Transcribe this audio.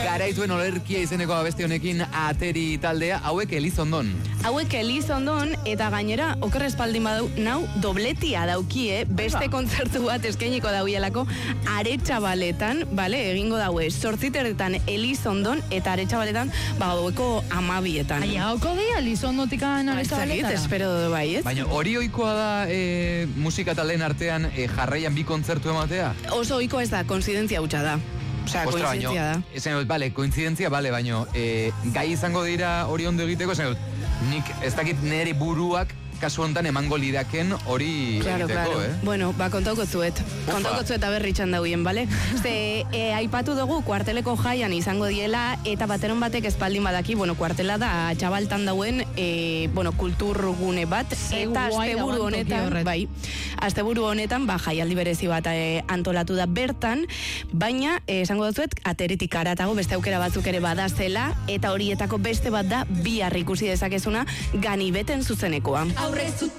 garaituen olerkia izeneko abesti honekin ateri taldea, hauek Elizondon. Hauek Elizondon, eta gainera, oker espaldin badau, nau dobletia daukie, beste kontzertu bat eskainiko dauielako Aretxabaletan, bale, egingo daue, 8:00 Elizondon, eta Aretxabaletan, gaueko 12:00. Aia, hauko dia, Elizondotikan Aretxabaletara? Espero du bai, ez? Baina hori ohikoa da musika taldeen artean jarraian bi kontzertu ematea? Oso ohikoa ez da, koinzidentzia hutsa da. Osea, koinzidentzia da. Esan dut, bale, koinzidentzia, bale, baina gai izango dira hori ondo egiteko, esan dut, nik ez dakit nire buruak kasu hontan emango lidaken hori egiteko, Bueno, kontauko zuet. Kontauko zuet aberritxan dauien, bale? Ze, aipatu dugu kuarteleko jaian izango diela, eta bateron batek espaldin badaki, kuartela da txabaltan dauen, kulturgune bat, eta asteburu honetan, bai, asteburu honetan, jaialdi berezi bat antolatu da bertan, baina, esango duzuet, ateretik aratago, beste aukera batzuk ere badazela, eta horietako beste bat da, bihar ikusi dezakezuna, Ganibeten zuzenekoa. Aurrez